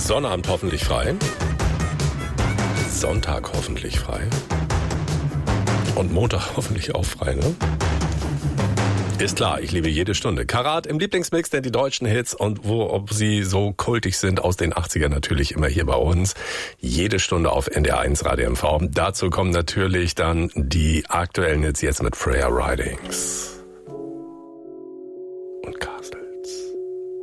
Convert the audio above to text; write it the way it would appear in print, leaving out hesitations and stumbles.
Sonnabend hoffentlich frei. Sonntag hoffentlich frei. Und Montag hoffentlich auch frei, ne? Ist klar, ich liebe jede Stunde. Karat im Lieblingsmix, denn die deutschen Hits und ob sie so kultig sind aus den 80ern natürlich immer hier bei uns. Jede Stunde auf NDR1 Radio MV. Dazu kommen natürlich dann die aktuellen Hits jetzt mit Freya Ridings.